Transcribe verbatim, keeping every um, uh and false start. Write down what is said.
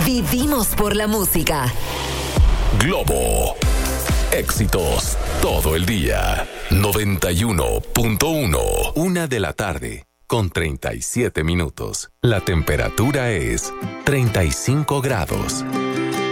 Vivimos por la música. Globo. Éxitos todo el día. noventa y uno punto uno. Una de la tarde con treinta y siete minutos. La temperatura es treinta y cinco grados.